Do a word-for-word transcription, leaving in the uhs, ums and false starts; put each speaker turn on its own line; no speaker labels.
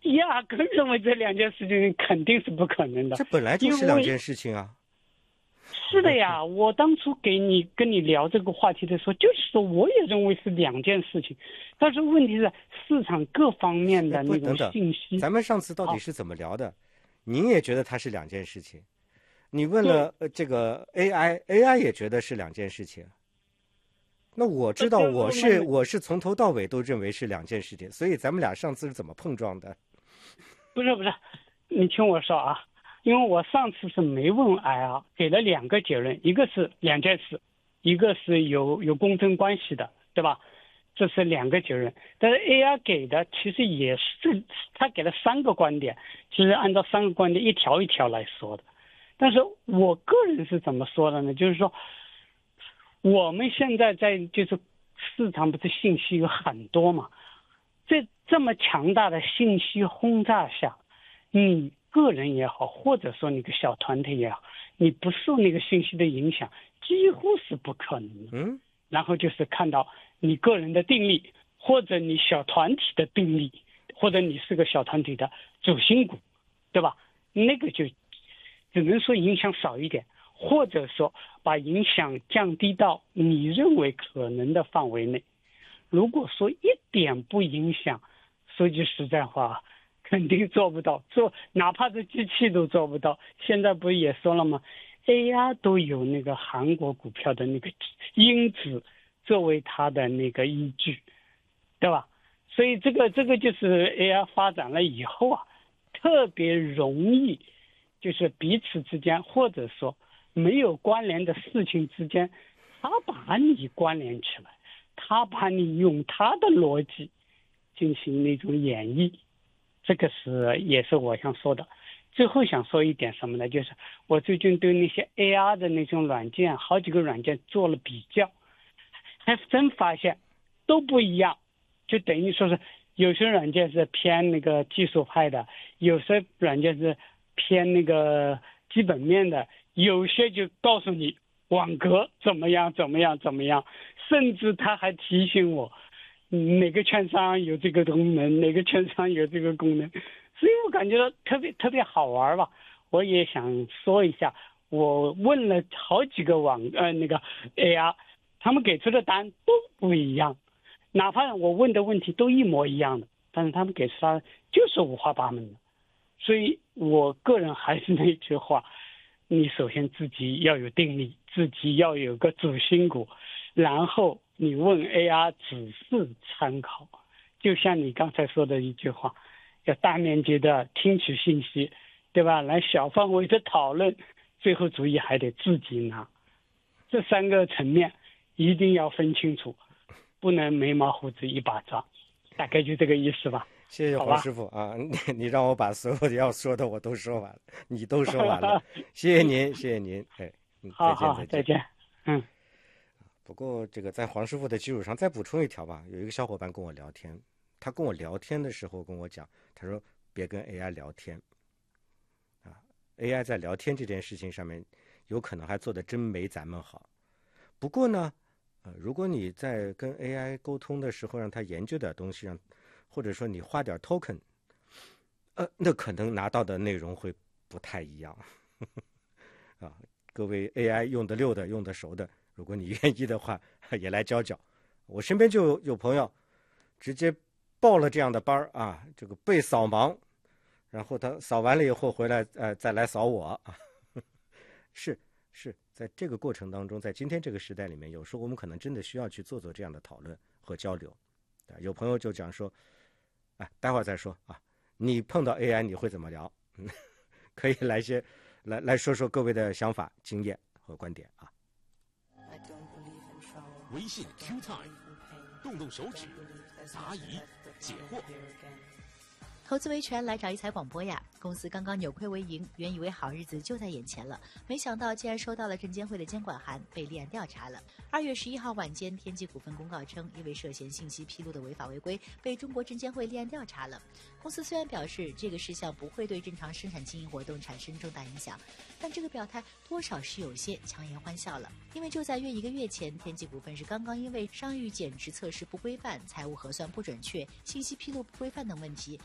压根认为这两件事情肯定是不可能的。
这本来就是两件事情啊。
是的呀，我当初给你跟你聊这个话题的时候，就是说我也认为是两件事情，但是问题是市场各方面的那种信息。
等等咱们上次到底是怎么聊的？您也觉得它是两件事情，你问了这个 A I，A I 也觉得是两件事情。那我知道我是我是从头到尾都认为是两件事情，所以咱们俩上次是怎么碰撞的？
不是不是，你听我说啊。因为我上次是没问 A I， 给了两个结论，一个是两件事，一个是有有公正关系的，对吧？这是两个结论。但是 A I 给的其实也是，他给了三个观点，其实按照三个观点一条一条来说的。但是我个人是怎么说的呢？就是说，我们现在在就是市场不是信息有很多嘛，在这么强大的信息轰炸下，你个人也好，或者说你个小团体也好，你不受那个信息的影响，几乎是不可能的。
嗯，
然后就是看到你个人的定力，或者你小团体的定力，或者你是个小团体的主心骨，对吧？那个就只能说影响少一点，或者说把影响降低到你认为可能的范围内。如果说一点不影响，说句实在话，肯定做不到，做哪怕是机器都做不到。现在不是也说了吗 ？A I 都有那个韩国股票的那个因子作为它的那个依据，对吧？所以这个这个就是 A I 发展了以后啊，特别容易，就是彼此之间或者说没有关联的事情之间，它把你关联起来，它把你用它的逻辑进行那种演绎。这个是也是我想说的。最后想说一点什么呢？就是我最近对那些 A R 的那种软件，好几个软件做了比较，还真发现都不一样。就等于说是有些软件是偏那个技术派的，有些软件是偏那个基本面的，有些就告诉你网格怎么样怎么样怎么样，甚至他还提醒我哪个券商有这个功能，哪个券商有这个功能，所以我感觉到特别特别好玩吧。我也想说一下，我问了好几个网呃那个 A R， 他们给出的答案都不一样，哪怕我问的问题都一模一样的，但是他们给出的就是五花八门的。所以我个人还是那句话，你首先自己要有定力，自己要有个主心骨，然后你问 A R 只是参考，就像你刚才说的一句话，要大面积的听取信息，对吧？来小范围的讨论，最后主意还得自己拿。这三个层面一定要分清楚，不能眉毛胡子一把抓，大概就这个意思吧。
谢谢黄师傅啊，你你让我把所有的要说的我都说完了，你都说完了，谢谢您，谢谢您，哎，嗯、
好好，再见，嗯。
不过这个在黄师傅的基础上再补充一条吧，有一个小伙伴跟我聊天，他跟我聊天的时候跟我讲，他说别跟 A I 聊天啊 ，A I 在聊天这件事情上面有可能还做得真没咱们好。不过呢，呃，如果你在跟 A I 沟通的时候让他研究点东西，让或者说你花点 token， 呃，那可能拿到的内容会不太一样啊。各位 A I 用得溜的、用得熟的，如果你愿意的话，也来教教。我身边就有有朋友直接报了这样的班啊，这个被扫盲，然后他扫完了以后回来，呃，再来扫我。是是，在这个过程当中，在今天这个时代里面，有时候我们可能真的需要去做做这样的讨论和交流。有朋友就讲说，哎，待会儿再说啊，你碰到 A I 你会怎么聊？可以来些来来说说各位的想法、经验和观点啊。
微信 Q Time， 动动手指，答疑解惑。
投资维权来找一财广播呀！公司刚刚扭亏为盈，原以为好日子就在眼前了，没想到竟然收到了证监会的监管函，被立案调查了。二月十一号晚间，天际股份公告称，因为涉嫌信息披露的违法违规，被中国证监会立案调查了。公司虽然表示这个事项不会对正常生产经营活动产生重大影响，但这个表态多少是有些强颜欢笑了。因为就在约一个月前，天际股份是刚刚因为商誉减值测试不规范、财务核算不准确、信息披露不规范等问题，